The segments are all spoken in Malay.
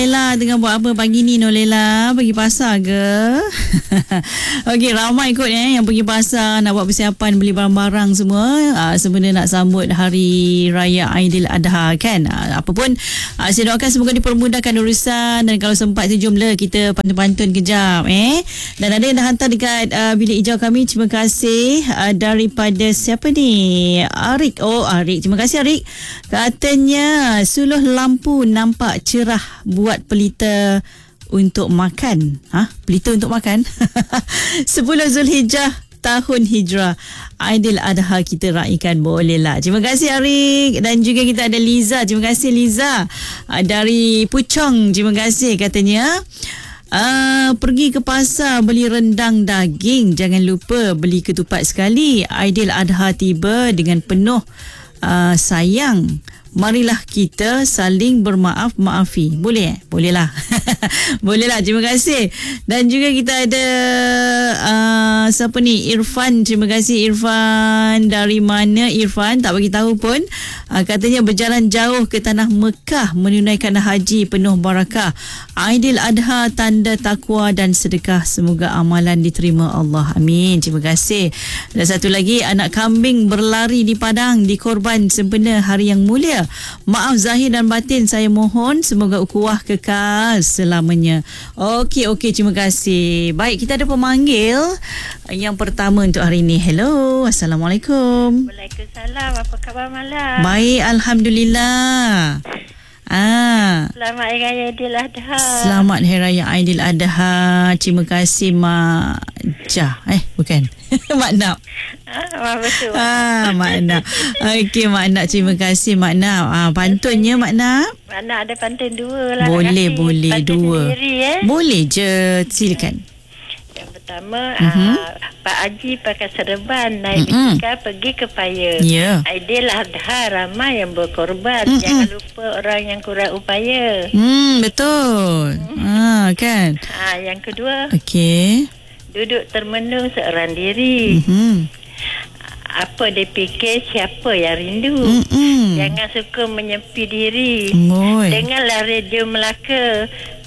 Lela tengah buat apa pagi ni Lela? Pergi pasar ke? Okey, ramai kot yang pergi pasar nak buat persiapan beli barang-barang semua sebenarnya nak sambut Hari Raya Aidiladha kan. Apa pun saya doakan semoga dipermudahkan urusan, dan kalau sempat jomlah kita pantun-pantun kejap Dan ada yang dah hantar dekat bilik hijau kami. Terima kasih daripada siapa ni? Arik. Arik. Terima kasih Arik. Katanya suluh lampu nampak cerah buat pelita untuk makan. Pelita untuk makan? 10 Zulhijjah tahun Hijrah Aidiladha kita raikan, bolehlah. Terima kasih Arik. Dan juga kita ada Liza. Terima kasih Liza dari Puchong. Terima kasih katanya. Pergi ke pasar beli rendang daging, jangan lupa beli ketupat sekali. Aidiladha tiba dengan penuh sayang. Marilah kita saling bermaaf-maafi. Boleh? Bolehlah. Bolehlah. Terima kasih. Dan juga kita ada siapa ni? Irfan. Terima kasih Irfan. Dari mana Irfan? Tak bagi tahu pun. Katanya berjalan jauh ke tanah Mekah menunaikan haji penuh barakah. Aidiladha tanda takwa dan sedekah. Semoga amalan diterima Allah. Amin. Terima kasih. Dan satu lagi, anak kambing berlari di padang dikorban sempena hari yang mulia. Maaf zahir dan batin, saya mohon semoga ukhuwah kekal selamanya. Okey, terima kasih. Baik, kita ada pemanggil yang pertama untuk hari ini. Hello, Assalamualaikum. Waalaikumsalam. Apa khabar malam? Baik, Alhamdulillah. Selamat Hari Raya Aidiladha. Selamat Hari Raya Aidiladha. Terima kasih Mak Jah. Bukan. Mak Nap. Betul. Mak Nap. Okey Mak Nap, terima kasih Mak Nap. Pantunnya Mak Nap. Mak Nap ada pantun dua lah. Boleh pantun dua. Sendiri, Boleh je, silakan. Yang pertama, Pak Haji pakai serban, naik bisikal pergi ke paya. Aidiladha ramai yang berkorban. Jangan lupa orang yang kurang upaya. Betul. Kan. Yang kedua, okey, duduk termenung seorang diri. Apa dia fikir, siapa yang rindu. Jangan suka menyepi diri. Dengarlah radio Melaka.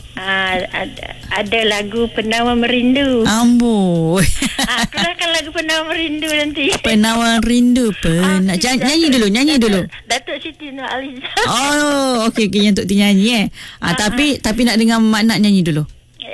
Ada lagu Penawar Merindu. Amboi. Keluarkan lagu Penawar Merindu nanti. Penawar Rindu. Nyanyi dulu. Datuk Siti Nurhaliza. Okey, yang Tok T nyanyi Tapi nak dengar Mak Nak nyanyi dulu.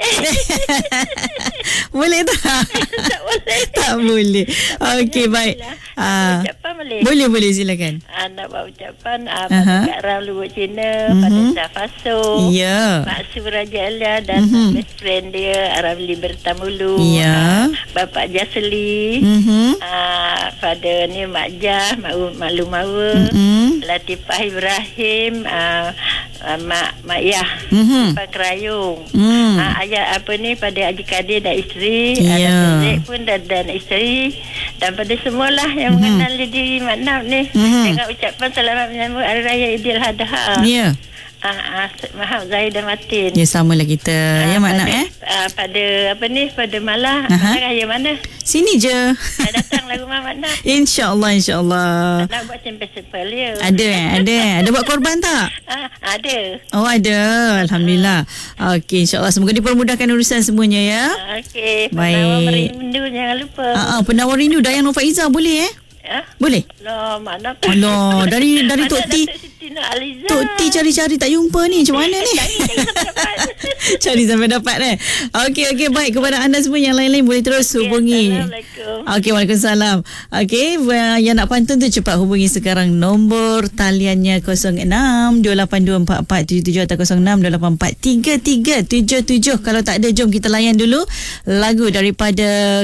Boleh tak? Tak boleh. Tak boleh. Okey, baik. Ucapan boleh silakan. Nak buat ucapan pada Ram Luhut Cina, pada Safaso, Mak Raja Elia dan best friend dia Aramli Bertamulu, Bapak Jasli, pada ni Mak Jah, Mak Lumawa, Latifah Ibrahim, Mak Yah, Pak Kerayung, ayah apa ni pada Haji Kadir dan isteri, ada Zek pun dan isteri, dan pada semualah yang mengenali diri Mak Nap ni, dengan ucapan selamat menyambut Hari Raya Aidiladha. Maaf zahir dan batin. Samalah kita. Mak Nap pada apa ni, pada malam raya mana? Sini je. Datang lagu Mak Nap. InsyaAllah. Nak buat sampel-sampel dia. Ada buat korban tak? Ada. Ada. Alhamdulillah. Okey, insyaAllah semoga dipermudahkan urusan semuanya ya. Okey. Penawar Merindu jangan lupa. Penawar Rindu Dayang Nur Faiza boleh Boleh? Mak Nap. Dari Tok T. Tok T cari-cari tak jumpa ni. Macam mana ni? Cari sampai dapat Okey, baik. Kepada anda semua yang lain-lain boleh terus hubungi. Assalamualaikum. Okey, waalaikumsalam. Okey, yang nak pantun tu cepat hubungi sekarang. Nombor taliannya 06-28244777 atau 06-2843-377. Kalau tak ada, jom kita layan dulu lagu daripada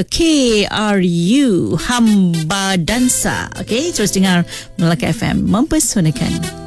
KRU, Hamba Dansa. Okey, terus dengar Melaka FM mempesonakan.